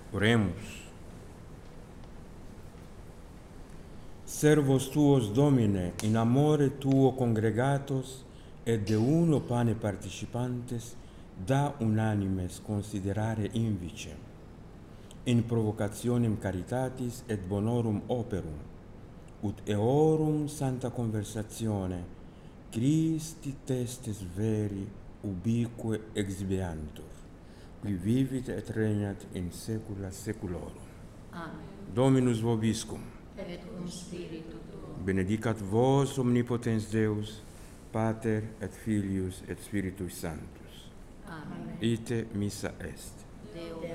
Oremus. Servos tuos, Domine, in amore tuo congregatos, et de uno pane participantes, da unanimes considerare invicem, in provocationem caritatis et bonorum operum, ut eorum santa conversatione, Christi testes veri ubique exhibeantur, qui vivit et regnat in saecula saeculorum. Amen. Dominus vobiscum. Et cum spiritu tuo. Benedicat vos omnipotens Deus, Pater et Filius et Spiritus Sanctus. Amen. Ite missa est. Deum